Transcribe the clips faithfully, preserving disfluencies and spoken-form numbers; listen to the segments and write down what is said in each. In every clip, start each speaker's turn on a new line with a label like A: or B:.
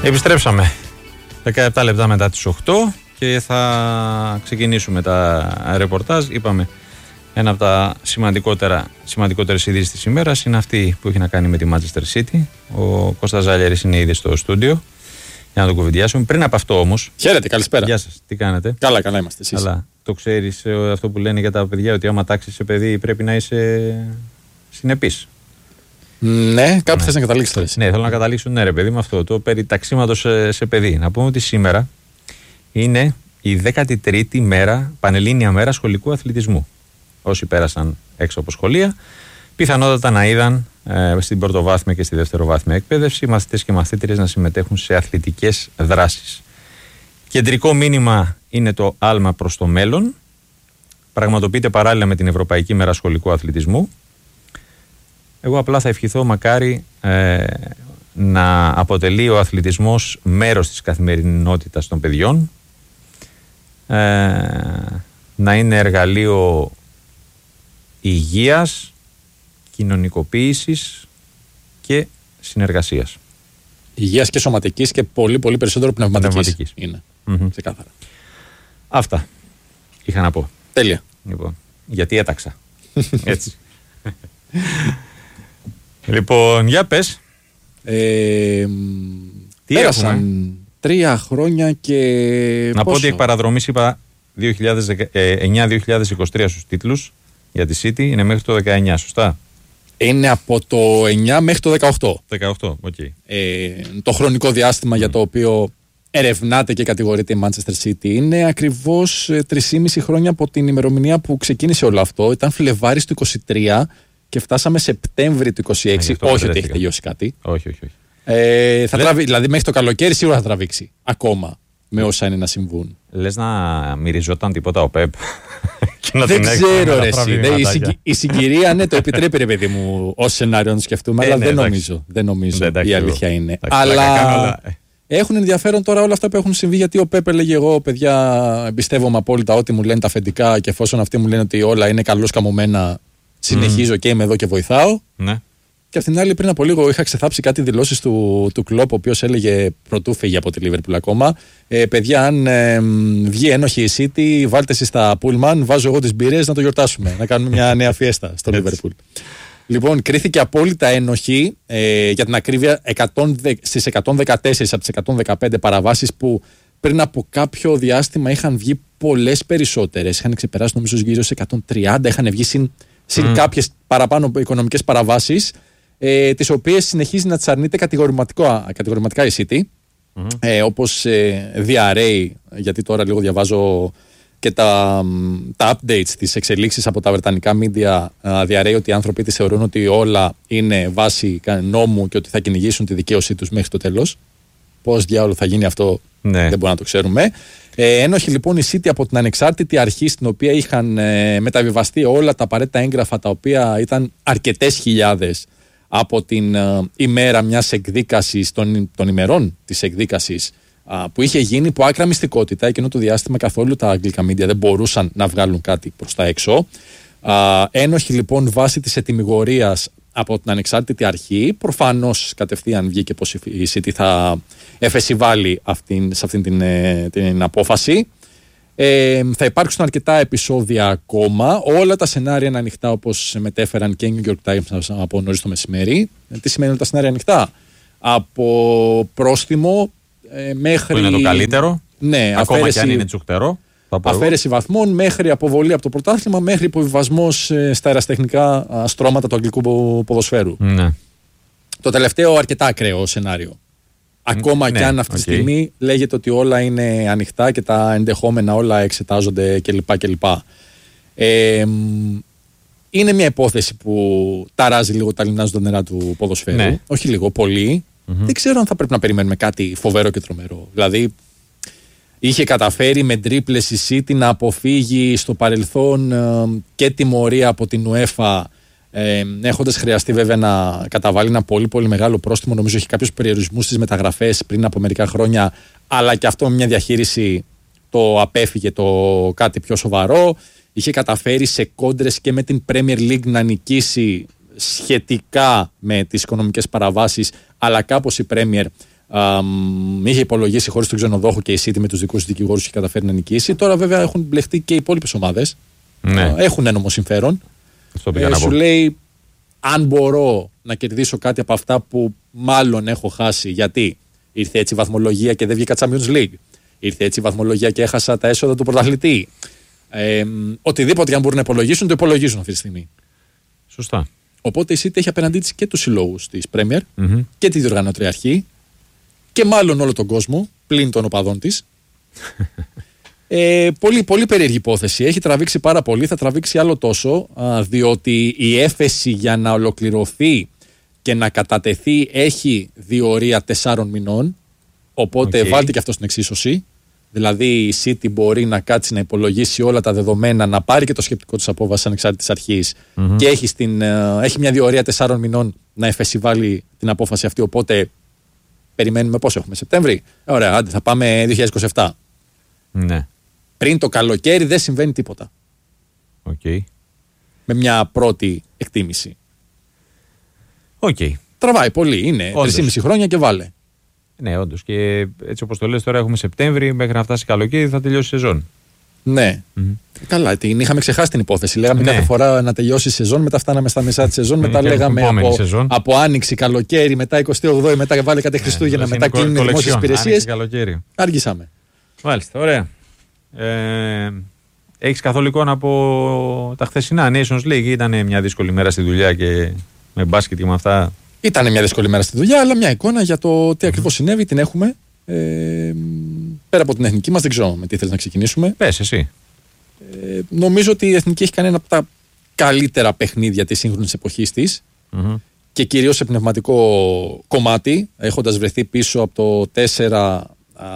A: Επιστρέψαμε δεκαεπτά λεπτά μετά τις οκτώ και θα ξεκινήσουμε τα ρεπορτάζ. Είπαμε, ένα από τα σημαντικότερα, σημαντικότερες ειδήσεις της ημέρας είναι αυτή που έχει να κάνει με τη Manchester City. Ο Κώστας Ζάλιαρης είναι ήδη στο στούντιο για να τον κουβεντιάσουμε. Πριν από αυτό όμως.
B: Χαίρετε, καλησπέρα.
A: Γεια σας, τι κάνετε?
B: Καλά, καλά είμαστε εσείς.
A: Αλλά το ξέρεις αυτό που λένε για τα παιδιά, ότι άμα τάξεις σε παιδί πρέπει να είσαι συνεπής.
B: Ναι, κάπου ναι. Θες να καταλήξεις τώρα.
A: Ναι, θέλω να καταλήξω, ναι, ρε παιδί, με αυτό το περί ταξίματος σε, σε παιδί. Να πούμε ότι σήμερα είναι η δέκατη τρίτη μέρα, πανελλήνια μέρα σχολικού αθλητισμού. Όσοι πέρασαν έξω από σχολεία, πιθανότατα να είδαν ε, στην πρωτοβάθμια και στη δευτεροβάθμια εκπαίδευση μαθητές και μαθήτριες να συμμετέχουν σε αθλητικές δράσεις. Κεντρικό μήνυμα είναι το άλμα προς το μέλλον. Πραγματοποιείται παράλληλα με την Ευρωπαϊκή Μέρα Σχολικού Αθλητισμού. Εγώ απλά θα ευχηθώ μακάρι ε, να αποτελεί ο αθλητισμός μέρος της καθημερινότητας των παιδιών, ε, να είναι εργαλείο υγείας, κοινωνικοποίησης και συνεργασίας.
B: Υγείας και σωματικής και πολύ πολύ περισσότερο πνευματικής, πνευματικής. Είναι,
A: mm-hmm.
B: ξεκάθαρα.
A: Αυτά είχα να πω.
B: Τέλεια.
A: Λοιπόν, γιατί έταξα. Έτσι. Λοιπόν, για πες.
B: Ε,
A: Τι
B: πέρασαν
A: έχουμε?
B: Τρία χρόνια και
A: να
B: πόσο?
A: πω ότι εκ παραδρομής είπα δύο χιλιάδες εννιά δύο χιλιάδες είκοσι τρία στους τίτλους για τη City, είναι μέχρι το δεκαεννιά, σωστά?
B: Είναι από το εννιά μέχρι το δεκαοκτώ.
A: δεκαοκτώ, οκ. Okay.
B: Ε, το χρονικό διάστημα mm. για το οποίο ερευνάται και κατηγορείται η Manchester City είναι ακριβώς τρία και μισό χρόνια από την ημερομηνία που ξεκίνησε όλο αυτό. Ήταν Φλεβάρης του είκοσι τρία και φτάσαμε Σεπτέμβρη του είκοσι έξι.
A: Α,
B: όχι ότι έχει τελειώσει κάτι.
A: Όχι, όχι, όχι.
B: Ε, θα τραβή, δηλαδή μέχρι το καλοκαίρι σίγουρα θα τραβήξει. Ακόμα με όσα είναι να συμβούν.
A: Λες να μυριζόταν τίποτα ο Πεπ?
B: Δεν ξέρω ρε εσύ. Δε, η, συγκ, η συγκυρία ναι το επιτρέπει ρε παιδί μου ως σενάριο να σκεφτούμε, ε, αλλά ναι, δεν, νομίζω, δεν νομίζω. Δεν νομίζω. Η αλήθεια είναι.
A: Εντάξει,
B: αλλά
A: όλα...
B: έχουν ενδιαφέρον τώρα όλα αυτά που έχουν συμβεί, γιατί ο Πεπ έλεγε εγώ παιδιά εμπιστεύομαι απόλυτα ό,τι μου λένε τα αφεντικά και εφόσον αυτοί μου λένε ότι όλα είναι καλώς καμωμένα συνεχίζω mm. και είμαι εδώ και βοηθάω.
A: Ναι.
B: Και απ' την άλλη, πριν από λίγο είχα ξεθάψει κάτι δηλώσεις του, του Κλόπ, ο οποίος έλεγε πρωτού φύγει από τη Λίβερπουλ ακόμα. Ε, παιδιά, αν ε, βγει ένοχη η City, βάλτε εσείς τα Πούλμαν, βάζω εγώ τις μπύρες να το γιορτάσουμε. Να κάνουμε μια νέα φιέστα στο Λίβερπουλ. Λοιπόν, κρίθηκε απόλυτα ένοχη, ε, για την ακρίβεια, στις εκατόν δεκατέσσερα από τις εκατόν δεκαπέντε παραβάσεις που πριν από κάποιο διάστημα είχαν βγει πολλές περισσότερες. Είχαν ξεπεράσει νομίζω γύρω σε εκατόν τριάντα, είχαν βγει συν, συν mm. κάποιες παραπάνω οικονομικές παραβάσεις. Ε, τις οποίες συνεχίζει να τις αρνείται κατηγορηματικά η City, mm-hmm. ε, όπως ε, διαρρέει, γιατί τώρα λίγο διαβάζω και τα, τα updates, τις εξελίξεις από τα βρετανικά media, ε, διαρρέει ότι οι άνθρωποι της θεωρούν ότι όλα είναι βάση νόμου και ότι θα κυνηγήσουν τη δικαίωσή τους μέχρι το τέλος. Πώς διάολο θα γίνει αυτό ναι. δεν μπορούμε να το ξέρουμε. Ε, ένοχη λοιπόν η City από την ανεξάρτητη αρχή στην οποία είχαν ε, μεταβιβαστεί όλα τα απαραίτητα έγγραφα, τα οποία ήταν αρκετές χιλιάδες από την uh, ημέρα μιας εκδίκασης, των, των ημερών της εκδίκασης uh, που είχε γίνει υπό άκρα μυστικότητα. Εκείνο το διάστημα καθόλου τα αγγλικά media δεν μπορούσαν να βγάλουν κάτι προς τα έξω. Uh, ένοχη λοιπόν βάσει της ετυμηγορίας από την ανεξάρτητη αρχή, προφανώς κατευθείαν βγήκε πως η City θα εφεσιβάλει αυτήν, σε αυτήν την, την απόφαση. Ε, θα υπάρξουν αρκετά επεισόδια ακόμα. Όλα τα σενάρια είναι ανοιχτά, όπως μετέφεραν και οι New York Times από νωρίς το μεσημέρι. Τι σημαίνει όλα τα σενάρια ανοιχτά? Από πρόστιμο ε, μέχρι.
A: Που είναι το καλύτερο.
B: Ναι,
A: ακόμα
B: αφαίρεση,
A: και αν είναι τσουχτερό.
B: Αφαίρεση βαθμών μέχρι αποβολή από το πρωτάθλημα, μέχρι υποβιβασμός ε, στα αεραστεχνικά στρώματα του αγγλικού ποδοσφαίρου.
A: Ναι.
B: Το τελευταίο αρκετά ακραίο σενάριο. Ακόμα ναι, και αν αυτή τη okay. στιγμή λέγεται ότι όλα είναι ανοιχτά και τα ενδεχόμενα όλα εξετάζονται κλπ. κλπ. Ε, είναι μια υπόθεση που ταράζει λίγο τα λινάζοντα νερά του ποδοσφαίρου. Ναι. Όχι λίγο, πολύ. Mm-hmm. Δεν ξέρω αν θα πρέπει να περιμένουμε κάτι φοβερό και τρομερό. Δηλαδή, είχε καταφέρει με τρίπλες η City να αποφύγει στο παρελθόν ε, και τιμωρία από την UEFA. Ε, έχοντας χρειαστεί βέβαια να καταβάλει ένα πολύ πολύ μεγάλο πρόστιμο. Νομίζω έχει κάποιους περιορισμούς στις μεταγραφές πριν από μερικά χρόνια, αλλά και αυτό με μια διαχείριση το απέφυγε το κάτι πιο σοβαρό. Είχε καταφέρει σε κόντρες και με την Premier League να νικήσει σχετικά με τις οικονομικές παραβάσεις, αλλά κάπως η Premier Α, είχε υπολογίσει χωρίς τον ξενοδόχο και η City με τους δικούς δικηγόρους και καταφέρει να νικήσει. Τώρα βέβαια έχουν μπλεχτεί και οι υπόλοιπες ομάδες. Ναι. Έχουν ένομο συμφέρον. Ε, σου λέει, αν μπορώ να κερδίσω κάτι από αυτά που μάλλον έχω χάσει, γιατί ήρθε έτσι η βαθμολογία και δεν βγήκα Champions League, ήρθε έτσι η βαθμολογία και έχασα τα έσοδα του πρωταθλητή. Ε, οτιδήποτε αν μπορούν να υπολογίσουν, το υπολογίζουν αυτή τη στιγμή.
A: Σωστά.
B: Οπότε η City έχει απέναντί της και τους συλλόγους της Premier mm-hmm. και τη διοργανώτρια αρχή και μάλλον όλο τον κόσμο πλην των οπαδών της. ε, πολύ, πολύ περίεργη υπόθεση. Έχει τραβήξει πάρα πολύ, θα τραβήξει άλλο τόσο, α, διότι η έφεση για να ολοκληρωθεί και να κατατεθεί έχει διορία τεσσάρων μηνών. Οπότε okay. βάλτε και αυτό στην εξίσωση. Δηλαδή η City μπορεί να κάτσει να υπολογίσει όλα τα δεδομένα, να πάρει και το σκεπτικό της απόβασης ανεξάρτητης αρχής mm-hmm. και έχει, στην, uh, έχει μια διορία τεσσάρων μηνών να εφεσιβάλει την απόφαση αυτή. Οπότε περιμένουμε πόσο έχουμε, Σεπτέμβρη. Ωραία, άντε θα πάμε δύο χιλιάδες είκοσι επτά.
A: Ναι.
B: Πριν το καλοκαίρι δεν συμβαίνει τίποτα.
A: Okay.
B: Με μια πρώτη εκτίμηση.
A: Okay.
B: Τραβάει πολύ, είναι τρία και μισό χρόνια και βάλε.
A: Ναι, όντως. Και έτσι όπως το λες τώρα έχουμε Σεπτέμβρη, μέχρι να φτάσει καλοκαίρι θα τελειώσει η σεζόν.
B: Ναι. Mm-hmm. Καλά, την είχαμε ξεχάσει την υπόθεση. Λέγαμε ναι. κάθε φορά να τελειώσει η σεζόν, μετά φτάναμε στα μισά τη σεζόν, μετά λέγαμε από, από άνοιξη, καλοκαίρι, μετά εικοστή όγδοη, μετά βάλε κάτι Χριστούγεννα, ναι, μετά κλείνουν οι δημόσιες υπηρεσίες. Άργησαμε.
A: Μάλιστα, ωραία. Ε, έχεις καθόλου εικόνα από τα χθεσινά Nations League? Ήταν μια δύσκολη μέρα στη δουλειά και με μπάσκετ και με αυτά.
B: Ήταν μια δύσκολη μέρα στη δουλειά, αλλά μια εικόνα για το τι ακριβώς συνέβη την έχουμε. Ε, πέρα από την εθνική μας, δεν ξέρω με τι θέλεις να ξεκινήσουμε.
A: Πες εσύ.
B: Ε, νομίζω ότι η εθνική έχει κάνει ένα από τα καλύτερα παιχνίδια της σύγχρονης εποχής της mm-hmm. και κυρίως σε πνευματικό κομμάτι, έχοντας βρεθεί πίσω από το τέσσερα, α,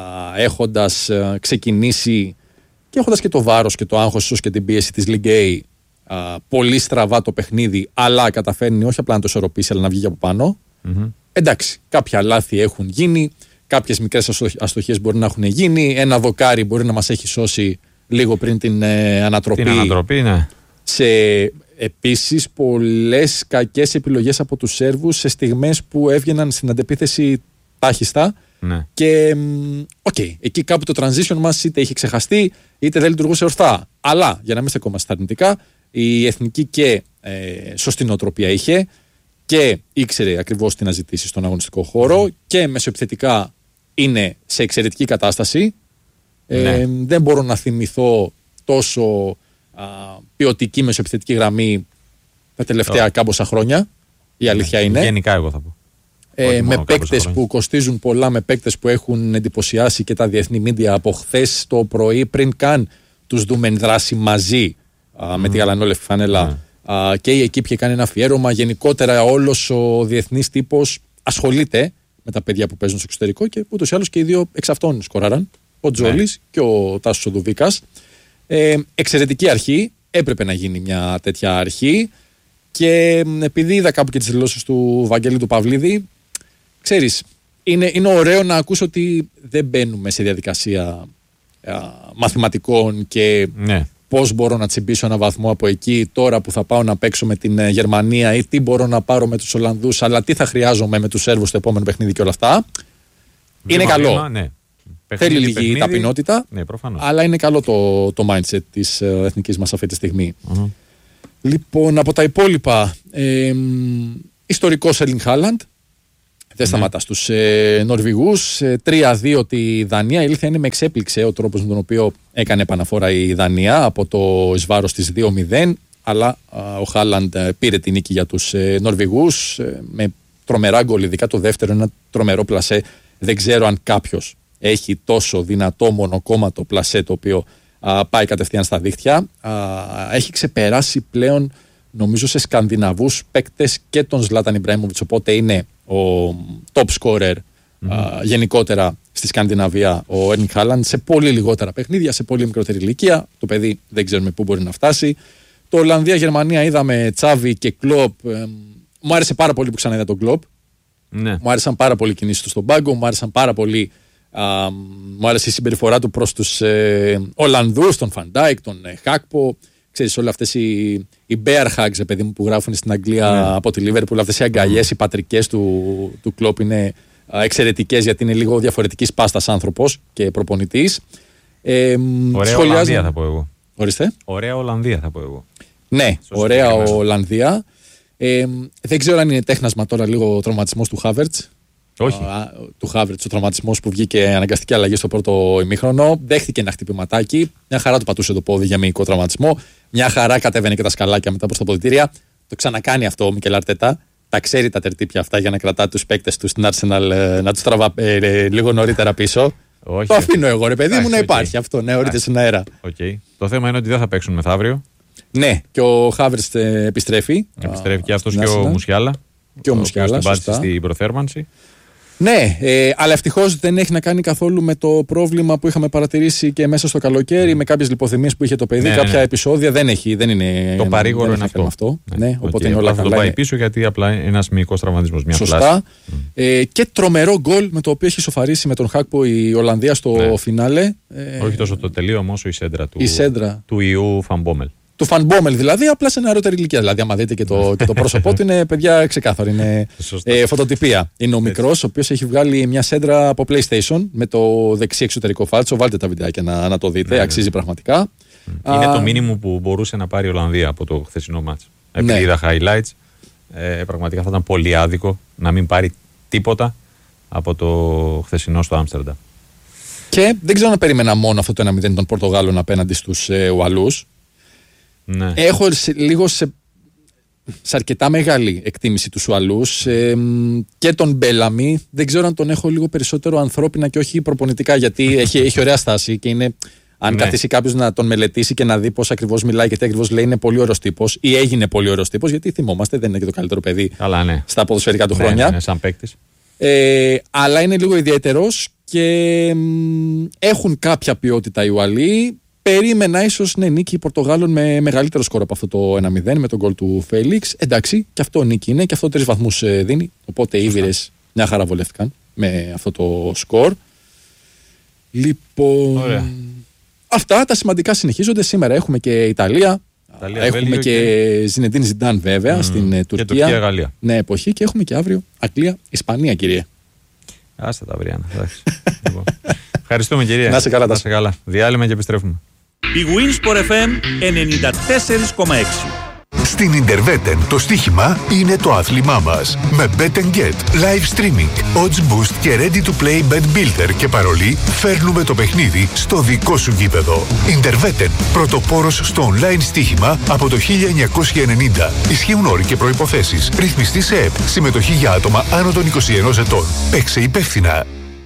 B: έχοντας α, ξεκινήσει και έχοντας και το βάρος και το άγχος ίσως και την πίεση της Ligue A, α, πολύ στραβά το παιχνίδι, αλλά καταφέρνει όχι απλά να το ισορροπήσει αλλά να βγει από πάνω. Mm-hmm. Εντάξει, κάποια λάθη έχουν γίνει, κάποιες μικρές αστοχίες μπορεί να έχουν γίνει, ένα δοκάρι μπορεί να μας έχει σώσει λίγο πριν την ε, ανατροπή.
A: Την ανατροπή, ναι. Σε
B: επίσης πολλές κακές επιλογές από τους Σέρβους σε στιγμές που έβγαιναν στην αντεπίθεση τάχιστα.
A: Ναι.
B: Και οκ, okay, εκεί κάπου το transition μας είτε είχε ξεχαστεί είτε δεν λειτουργούσε ορθά. Αλλά για να μην στεκόμαστε στα αρνητικά, η εθνική και ε, σωστή νοοτροπία είχε και ήξερε ακριβώς τι να ζητήσει στον αγωνιστικό χώρο mm. και μεσοεπιθετικά είναι σε εξαιρετική κατάσταση. Ναι. Ε, δεν μπορώ να θυμηθώ τόσο α, ποιοτική μεσοεπιθετική γραμμή τα τελευταία oh. κάμποσα χρόνια. Η αλήθεια ναι. είναι.
A: Γενικά, εγώ θα πω.
B: Ε, με παίκτες που κοστίζουν πολλά, με παίκτες που έχουν εντυπωσιάσει και τα διεθνή μίντια από χθες το πρωί, πριν καν τους δούμε εν δράση μαζί α, mm. με τη γαλανόλευκη φανέλα. Mm. Α, και η εκείπ είχε κάνει ένα αφιέρωμα. Γενικότερα, όλος ο διεθνής τύπος ασχολείται με τα παιδιά που παίζουν στο εξωτερικό και ούτως ή άλλως και οι δύο εξ αυτών σκοράραν. Ο Τζόλης ναι. και ο Τάσος ο Δουβίκας. Ε, εξαιρετική αρχή. Έπρεπε να γίνει μια τέτοια αρχή. Και επειδή είδα κάπου και τις δηλώσεις του Βαγγέλη του Παυλίδη, ξέρεις, είναι, είναι ωραίο να ακούσω ότι δεν μπαίνουμε σε διαδικασία α, μαθηματικών και ναι. πώς μπορώ να τσιμπήσω ένα βαθμό από εκεί τώρα που θα πάω να παίξω με την Γερμανία ή τι μπορώ να πάρω με τους Ολλανδούς, αλλά τι θα χρειάζομαι με τους Σέρβους στο επόμενο παιχνίδι και όλα αυτά. Είναι βήμα, καλό. Βήμα, ναι. Θέλει λίγη παιχνίδι, ταπεινότητα, ναι, αλλά είναι καλό το, το mindset της ε, εθνικής μας αυτή τη στιγμή. Uh-huh. Λοιπόν, από τα υπόλοιπα, ε, ιστορικός Έρλινγκ Χάλαντ, δεν σταματά ναι. στους ε, Νορβηγούς, ε, τρία δύο τη Δανία. Η αλήθεια είναι με εξέπληξε ο τρόπος με τον οποίο έκανε επαναφορά η Δανία από το εις βάρος της δύο μηδέν, αλλά α, ο Χάλαντ ε, πήρε την νίκη για τους ε, Νορβηγούς ε, με τρομερά γκολ, ειδικά το δεύτερο, ένα τρομερό πλασέ. Δεν ξέρω αν κάποιος έχει τόσο δυνατό μονοκόμματο πλασέ το οποίο α, πάει κατευθείαν στα δίχτυα. Α, έχει ξεπεράσει πλέον νομίζω σε Σκανδιναβούς παίκτες και τον Ζλάταν Ιμπραήμοβιτς, οπότε είναι ο top scorer mm-hmm. α, γενικότερα στη Σκανδιναβία ο Έρλινγκ Χάλαντ σε πολύ λιγότερα παιχνίδια, σε πολύ μικρότερη ηλικία. Το παιδί δεν ξέρουμε πού μπορεί να φτάσει. Το Ολλανδία-Γερμανία είδαμε Τσάβι και Κλοπ. Ε, μου άρεσε πάρα πολύ που ξαναείδα τον Κλοπ. Ναι. Μου άρεσαν πάρα πολύ οι κινήσεις του στον πάγκο, μου άρεσαν πάρα πολύ. Uh, μου άρεσε η συμπεριφορά του προς τους ε, Ολλανδούς, τον Φαντάικ, τον ε, Χάκπο. Ξέρεις, όλες αυτές οι, οι bear hugs, παιδί μου, που γράφουν στην Αγγλία mm. από τη Λίβερπουλ, αυτές οι αγκαλιές, mm. οι πατρικές του, του Κλόπ είναι εξαιρετικές, γιατί είναι λίγο διαφορετικής πάστας άνθρωπος και προπονητής. Ε,
A: ωραία
B: σχολιάζω...
A: Ολλανδία θα πω εγώ.
B: Ορίστε.
A: Ωραία Ολλανδία θα πω εγώ.
B: Ναι, Σωστή ωραία Ολλανδία. Ε, δεν ξέρω αν είναι τέχνασμα τώρα λίγο ο τραυματισμός του Χάβερτς.
A: Όχι.
B: Α, του Χάβερτς, ο τραυματισμός που βγήκε αναγκαστική αλλαγή στο πρώτο ημίχρονο. Δέχτηκε ένα χτυπηματάκι. Μια χαρά του πατούσε το πόδι για μυϊκό τραυματισμό. Μια χαρά κατέβαινε και τα σκαλάκια μετά προς τα ποδητήρια. Το ξανακάνει αυτό ο Μικελ Αρτέτα. Τα ξέρει τα τερτύπια αυτά για να κρατά τους παίκτες του στην Arsenal, να τους τραβά ε, ε, λίγο νωρίτερα πίσω. Όχι. Το αφήνω εγώ, ρε παιδί μου, να υπάρχει okay. αυτό. Ναι, ορίτε στον αέρα.
A: Okay. Το θέμα είναι ότι δεν θα παίξουν μεθαύριο.
B: Ναι, και ο Χάβερτς ε, επιστρέφει.
A: Επιστρέφει και αυτός και ο Μουσιάλα.
B: Και ο Μουσιάλα.
A: Την πάτησε στην προθέρμανση.
B: Ναι, ε, αλλά ευτυχώς δεν έχει να κάνει καθόλου με το πρόβλημα που είχαμε παρατηρήσει και μέσα στο καλοκαίρι, mm. με κάποιες λιποθυμίες που είχε το παιδί. Ναι, κάποια ναι. επεισόδια δεν έχει. Δεν είναι,
A: το παρήγορο είναι αυτό.
B: αυτό. Ναι,
A: ναι,
B: οπότε
A: okay,
B: είναι όλα
A: καλά. Θα το πάει πίσω γιατί απλά είναι ένας μυϊκός τραυματισμός. Μια
B: Σωστά. Mm. Ε, και τρομερό γκολ με το οποίο έχει σοφαρίσει με τον Χάκπο η Ολλανδία στο ναι. φινάλε.
A: Ε, Όχι τόσο το τελείωμα όσο η σέντρα του,
B: η σέντρα.
A: του Ιού Φανμπόμελ.
B: Του Φανμπόμελ δηλαδή, απλά σε νεαρότερη ηλικία. Δηλαδή, άμα δείτε και το, και το πρόσωπό του, είναι παιδιά ξεκάθαρο. Είναι ε, φωτοτυπία. Είναι ο μικρός, ο οποίος έχει βγάλει μια σέντρα από PlayStation με το δεξί εξωτερικό φάλτσο. Βάλτε τα βιντεάκια να, να το δείτε, ναι, αξίζει ναι. πραγματικά.
A: Είναι Α, το μήνυμο που μπορούσε να πάρει η Ολλανδία από το χθεσινό μάτς. Επειδή ναι. είδα highlights, ε, πραγματικά θα ήταν πολύ άδικο να μην πάρει τίποτα από το χθεσινό στο Άμστερνταμ.
B: Και δεν ξέρω να περίμενα μόνο αυτό το ένα μηδέν των Πορτογάλων απέναντι στους ε, Ουαλούς. Ναι. Έχω σε, λίγο σε, σε αρκετά μεγάλη εκτίμηση τους Ουαλούς ε, και τον Μπέλαμι. Δεν ξέρω αν τον έχω λίγο περισσότερο ανθρώπινα και όχι προπονητικά, γιατί έχει, έχει ωραία στάση και είναι, αν ναι. καθίσει κάποιος να τον μελετήσει και να δει πώς ακριβώς μιλάει και τι ακριβώς λέει, είναι πολύ ωραίος τύπος ή έγινε πολύ ωραίος τύπος, γιατί θυμόμαστε δεν είναι και το καλύτερο παιδί
A: Καλά, ναι.
B: στα ποδοσφαιρικά του
A: ναι,
B: χρόνια.
A: Ναι, ναι, σαν παίκτης.
B: Ε, αλλά είναι λίγο ιδιαίτερος και μ, έχουν κάποια ποιότητα οι Ουαλοί. Περίμενα ίσως ναι, νίκη Πορτογάλων με μεγαλύτερο σκορ από αυτό το ένα μηδέν με τον γκολ του Φέλιξ. Εντάξει, και αυτό νίκη είναι και αυτό τρεις βαθμούς δίνει. Οπότε οι Ήβηρες μια χαρά βολεύτηκαν με αυτό το σκορ. Λοιπόν. Ωραία. Αυτά τα σημαντικά συνεχίζονται. Σήμερα έχουμε και Ιταλία. Ιταλία έχουμε Βέλγιο και, και Ζινεντίν Ζιντάν βέβαια mm, στην Τουρκία.
A: Και Τουρκία-Γαλλία.
B: Ναι, εποχή. Και έχουμε και αύριο Αγγλία-Ισπανία, κύριε.
A: Άστα τα βριάνα. λοιπόν. Ευχαριστούμε, κυρία.
B: Να σε καλά.
A: Να σε καλά. Διάλειμμα και επιστρέφουμε.
C: Η Winsport εφ εμ ενενήντα τέσσερα κόμμα έξι.
D: Στην Interveten το στοίχημα είναι το άθλημά μας. Με Bet and Get, live streaming, odds boost και ready to play bet builder και παρολί, φέρνουμε το παιχνίδι στο δικό σου γήπεδο. Interveten, πρωτοπόρος στο online στοίχημα από το χίλια εννιακόσια ενενήντα. Ισχύουν όροι και προϋποθέσεις. Ρυθμιστή σε ΕΠ. Συμμετοχή για άτομα άνω των είκοσι ενός ετών. Παίξε υπεύθυνα.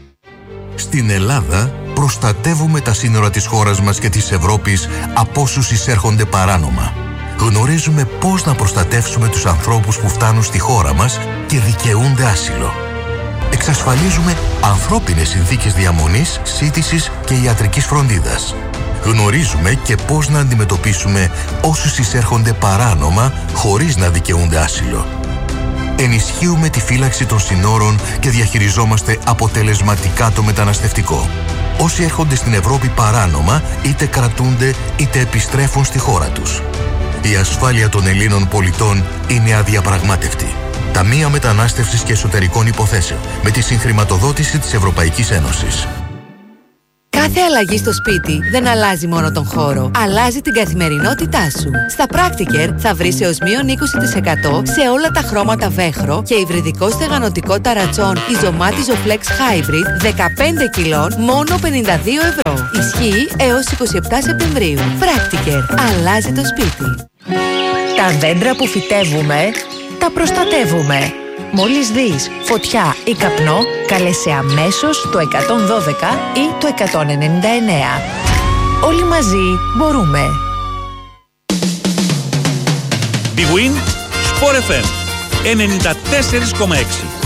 E: Στην Ελλάδα προστατεύουμε τα σύνορα της χώρας μας και της Ευρώπης από όσους εισέρχονται παράνομα. Γνωρίζουμε πώς να προστατεύσουμε τους ανθρώπους που φτάνουν στη χώρα μας και δικαιούνται άσυλο. Εξασφαλίζουμε ανθρώπινες συνθήκες διαμονής, σύντησης και ιατρικής φροντίδας. Γνωρίζουμε και πώς να αντιμετωπίσουμε όσους εισέρχονται παράνομα χωρίς να δικαιούνται άσυλο. Ενισχύουμε τη φύλαξη των συνόρων και διαχειριζόμαστε αποτελεσματικά το μεταναστευτικό. Όσοι έρχονται στην Ευρώπη παράνομα, είτε κρατούνται είτε επιστρέφουν στη χώρα τους. Η ασφάλεια των Ελλήνων πολιτών είναι αδιαπραγμάτευτη. Ταμεία Μετανάστευσης και Εσωτερικών Υποθέσεων, με τη συγχρηματοδότηση της Ευρωπαϊκής Ένωσης.
F: Κάθε αλλαγή στο σπίτι δεν αλλάζει μόνο τον χώρο, αλλάζει την καθημερινότητά σου. Στα Practiker θα βρεις έως μείον είκοσι τοις εκατό σε όλα τα χρώματα βέχρο και υβριδικό στεγανοτικό ταρατσόν Ιζωμάτιζο Flex Hybrid δεκαπέντε κιλών μόνο πενήντα δύο ευρώ. Ισχύει έως είκοσι επτά Σεπτεμβρίου. Practiker. Αλλάζει το σπίτι.
G: Τα δέντρα που φυτεύουμε, τα προστατεύουμε. Μόλις δεις φωτιά ή καπνό, καλέσαι αμέσως το εκατόν δώδεκα ή το εκατόν ενενήντα εννέα. Όλοι μαζί μπορούμε.
C: Big Win Sport εφ εμ ενενήντα τέσσερα κόμμα έξι.